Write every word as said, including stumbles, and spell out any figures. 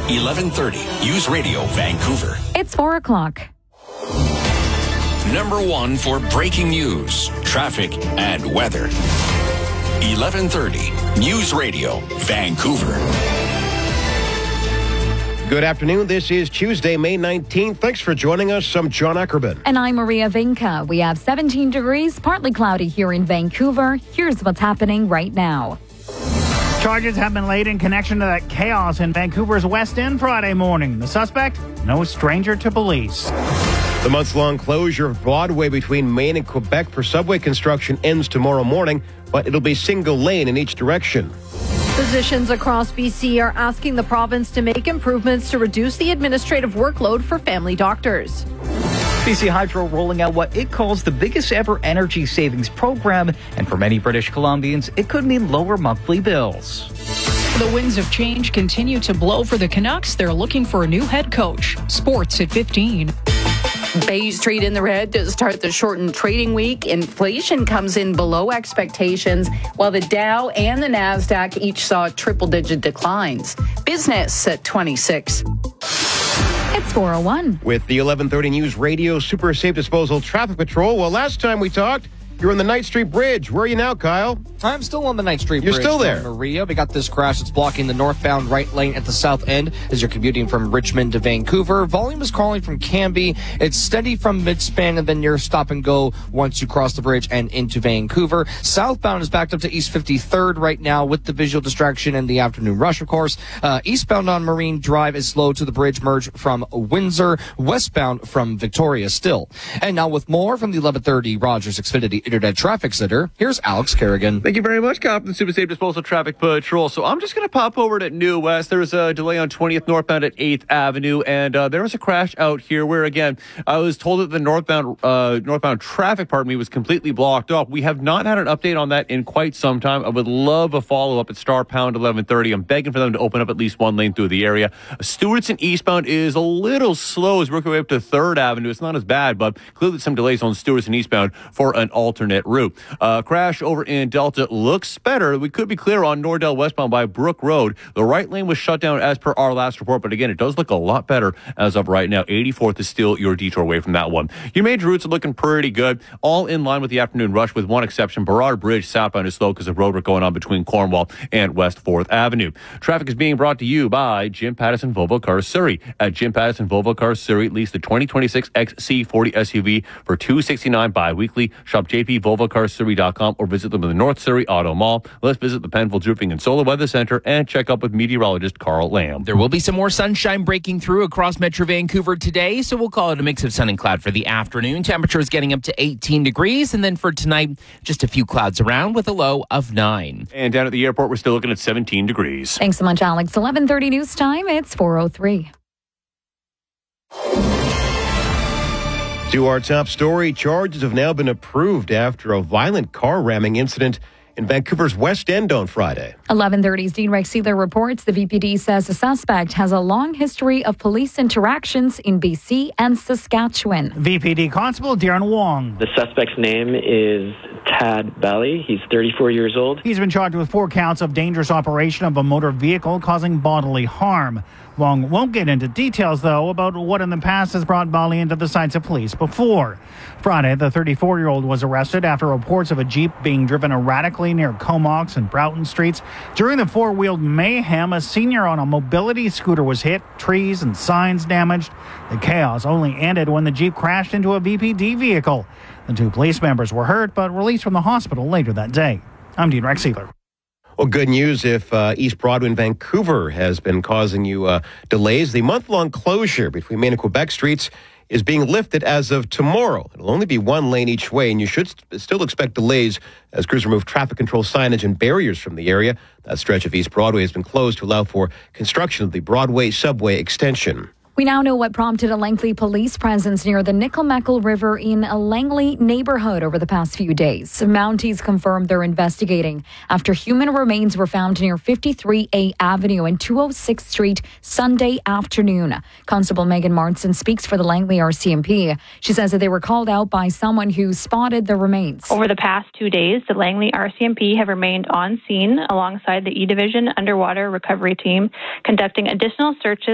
eleven thirty News Radio Vancouver. It's four o'clock. Number one for breaking news, traffic, and weather. eleven thirty News Radio Vancouver. Good afternoon. This is Tuesday, May nineteenth. Thanks for joining us. I'm John Ackerman. And I'm Maria Vinca. We have seventeen degrees, partly cloudy here in Vancouver. Here's what's happening right now. Charges have been laid in connection to that chaos in Vancouver's West End Friday morning. The suspect, no stranger to police. The months-long closure of Broadway between Maine and Quebec for subway construction ends tomorrow morning, but it'll be single lane in each direction. Physicians across B C are asking the province to make improvements to reduce the administrative workload for family doctors. B C Hydro rolling out what it calls the biggest ever energy savings program, and for many British Columbians, it could mean lower monthly bills. The winds of change continue to blow for the Canucks. They're looking for a new head coach. Sports at fifteen. Bay Street in the red to start the shortened trading week. Inflation comes in below expectations, while the Dow and the NASDAQ each saw triple-digit declines. Business at twenty-six. It's four oh one. With the eleven thirty News Radio Super Safe Disposal Traffic Patrol. Well, last time we talked, you're on the Knight Street Bridge. Where are you now, Kyle? I'm still on the Knight Street You're Bridge. You're still there. Maria, we got this crash that's blocking the northbound right lane at the south end as you're commuting from Richmond to Vancouver. Volume is calling from Cambie. It's steady from midspan and then near stop and go once you cross the bridge and into Vancouver. Southbound is backed up to East fifty-third right now with the visual distraction and the afternoon rush, of course. Uh, eastbound on Marine Drive is slow to the bridge merge from Windsor. Westbound from Victoria still. And now with more from the eleven thirty Rogers Xfinity Internet Traffic Center, here's Alex Kerrigan. Thank you very much, Captain Super Safe Disposal Traffic Patrol. So I'm just going to pop over to New West. There was a delay on twentieth northbound at eighth Avenue, and uh, there was a crash out here where, again, I was told that the northbound uh, northbound traffic, pardon me, was completely blocked off. We have not had an update on that in quite some time. I would love a follow-up at star pound eleven thirty. I'm begging for them to open up at least one lane through the area. Stewartson eastbound is a little slow as we're working way up to third Avenue. It's not as bad, but clearly some delays on Stewartson eastbound for an alternate route. Uh, crash over in Delta looks better. We could be clear on Nordell westbound by Brook Road. The right lane was shut down as per our last report, but again, it does look a lot better as of right now. eighty-fourth is still your detour away from that one. Your major routes are looking pretty good, all in line with the afternoon rush with one exception. Burrard Bridge southbound is slow because of road work going on between Cornwall and West fourth Avenue. Traffic is being brought to you by Jim Pattison Volvo Cars Surrey. At Jim Pattison Volvo Cars Surrey, lease the twenty twenty-six X C forty S U V for two hundred sixty-nine dollars bi-weekly. Shop j p volvo cars surrey dot com or visit them in the North Surrey Auto Mall. Let's visit the Penfolds Roofing and Solar Weather Center and check up with meteorologist Carl Lamb. There will be some more sunshine breaking through across Metro Vancouver today, so we'll call it a mix of sun and cloud for the afternoon. Temperature is getting up to eighteen degrees, and then for tonight, just a few clouds around with a low of nine. And down at the airport, we're still looking at seventeen degrees. Thanks so much, Alex. eleven thirty news time. It's four oh three. To our top story, charges have now been approved after a violent car ramming incident in Vancouver's West End on Friday. eleven thirty's Dean Rex Sealer reports the V P D says the suspect has a long history of police interactions in B C and Saskatchewan. V P D Constable Darren Wong. The suspect's name is Tad Bally. He's thirty-four years old. He's been charged with four counts of dangerous operation of a motor vehicle causing bodily harm. Wong won't get into details, though, about what in the past has brought Bali into the sights of police before. Friday, the thirty-four-year-old was arrested after reports of a Jeep being driven erratically near Comox and Broughton Streets. During the four-wheeled mayhem, a senior on a mobility scooter was hit, trees and signs damaged. The chaos only ended when the Jeep crashed into a V P D vehicle. The two police members were hurt, but released from the hospital later that day. I'm Dean Rex Sealer. Well, good news if uh, East Broadway in Vancouver has been causing you uh, delays. The month-long closure between Main and Quebec streets is being lifted as of tomorrow. It'll only be one lane each way, and you should st- still expect delays as crews remove traffic control signage and barriers from the area. That stretch of East Broadway has been closed to allow for construction of the Broadway subway extension. We now know what prompted a lengthy police presence near the Nickelmeckle River in a Langley neighborhood over the past few days. Mounties confirmed they're investigating after human remains were found near fifty-three A Avenue and two oh sixth Street Sunday afternoon. Constable Megan Martin speaks for the Langley R C M P. She says that they were called out by someone who spotted the remains. Over the past two days, the Langley R C M P have remained on scene alongside the E Division Underwater Recovery Team, conducting additional searches